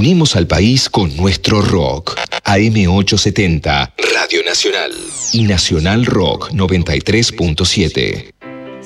Unimos al país con nuestro rock. AM870, Radio Nacional. Y Nacional Rock 93.7.